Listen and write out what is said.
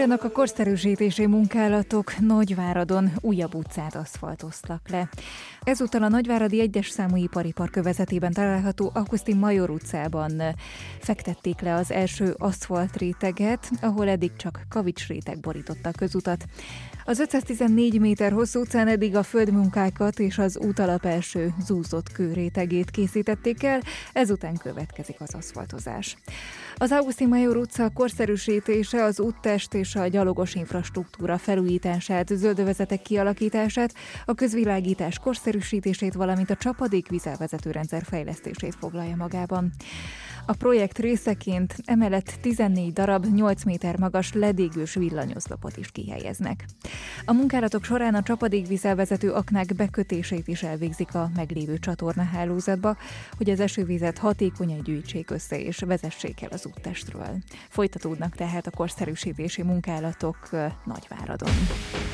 Zajlanak a korszerűsítési munkálatok, Nagyváradon újabb utcát aszfaltoztak le. Ezúttal a nagyváradi 1-es számú ipari park övezetében található Augustin Major utcában fektették le az első aszfaltréteget, ahol eddig csak kavicsréteg borította a közutat. Az 514 méter hosszú utcán eddig a földmunkákat és az útalap első zúzott kőrétegét készítették el, ezután következik az aszfaltozás. Az Augustin Major utca korszerűsítése, az úttest és a gyalogos infrastruktúra felújítását, zöldövezetek kialakítását, a közvilágítás korszerűsítését, valamint a csapadékvízelvezető rendszer fejlesztését foglalja magában. A projekt részeként emellett 14 darab 8 méter magas ledégős villanyoszlopot is kihelyeznek. A munkálatok során a csapadékvízelvezető aknák bekötését is elvégzik a meglévő csatornahálózatba, hogy az esővizet hatékonyan gyűjtsék össze és vezessék el az úttestről. Folytatódnak tehát a korszerűsítési munkálatok Nagyváradon.